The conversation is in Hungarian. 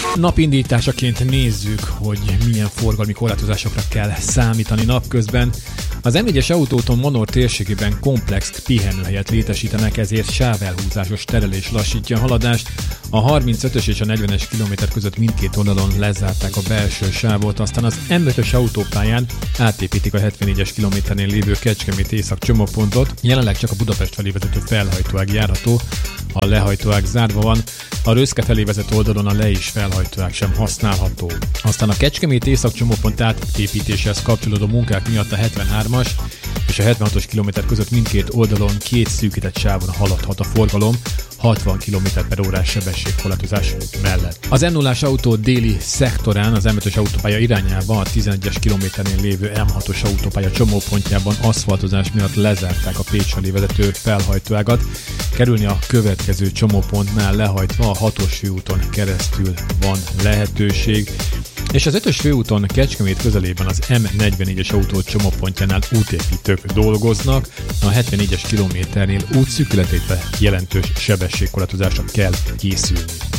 Napindításaként nézzük, hogy milyen forgalmi korlátozásokra kell számítani napközben. Az M4-es autóúton Manor térségében komplex pihenőhelyet létesítenek, ezért sávelhúzásos terelés lassítja a haladást. A 35-ös és a 40-es kilométer között mindkét oldalon lezárták a belső sávot, aztán az M5-ös autópályán átépítik a 74-es kilométernél lévő Kecskemét észak csomópontot. Jelenleg csak a Budapest felé vezető felhajtóág járható, a lehajtóág zárva van, a Röszke felé vezető oldalon a le- és felhajtóág sem használható. Aztán a Kecskemét észak csomópont átépítéshez kapcsolódó munkák miatt a 73-as és a 76-os kilométer között mindkét oldalon két szűkített sávon haladhat a forgalom, 60 km/h sebességkorlátozás mellett. Az M0-as autó déli szektorán az M5-ös autópálya irányába a 11-es kilométernél lévő M6-os autópálya csomópontjában aszfaltozás miatt lezárták a Pécs felé vezető felhajtóágat. Kerülni a következő csomópontnál lehajtva a 6-os főúton keresztül van lehetőség. És az 5-ös főúton Kecskemét közelében az M44-es autó csomópontjánál útépítők dolgoznak, a 74-es kilométernél útszűkületétve jelentős sebességkorlátozásra kell készülni.